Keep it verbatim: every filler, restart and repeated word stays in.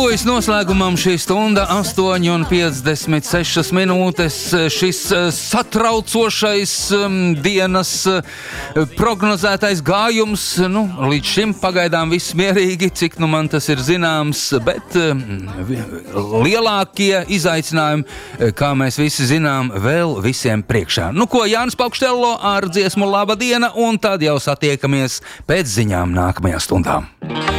Tuvojas noslēgumam šī stunda astoņi un piecdesmit sešas minūtes. Šis satraucošais um, dienas uh, prognozētais gājums, nu, līdz šim pagaidām viss mierīgi, cik nu man tas ir zināms, bet um, lielākie izaicinājumi, kā mēs visi zinām, vēl visiem priekšā. Nu ko, Jānis Paukštello ar dziesmu Laba diena, un tad jau satiekamies pēc ziņām nākamajā stundā.